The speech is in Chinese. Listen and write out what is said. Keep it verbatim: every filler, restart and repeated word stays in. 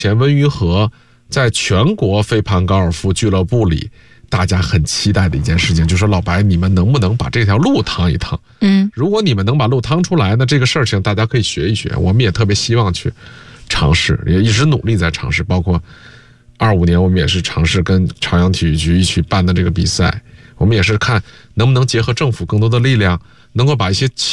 前温榆河在全国飞盘高尔夫俱乐部里，大家很期待的一件事情，就是说老白，你们能不能把这条路趟一趟？ 嗯， 如果你们能把路趟出来，那这个事情大家可以学一学。我们也特别希望去尝试，也一直努力在尝试。包括二五年，我们也是尝试跟朝阳体育局一起办的这个比赛，我们也是看能不能结合政府更多的力量，能够把一些